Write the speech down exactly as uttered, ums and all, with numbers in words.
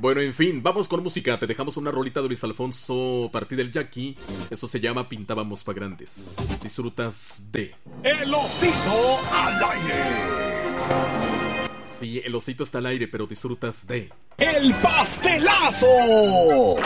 Bueno, en fin, vamos con música. Te dejamos una rolita de Luis Alfonso, partida del Jackie. Eso se llama Pintábamos pa' Grandes. Disfrutas de El Osito al aire. Sí, el osito está al aire, pero disfrutas de El Pastelazo.